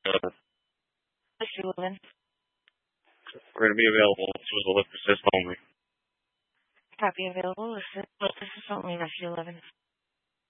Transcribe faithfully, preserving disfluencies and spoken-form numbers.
Uh, Issue eleven. we're going to be available to the lift assist only. Copy available. This is, this is only Rescue eleven.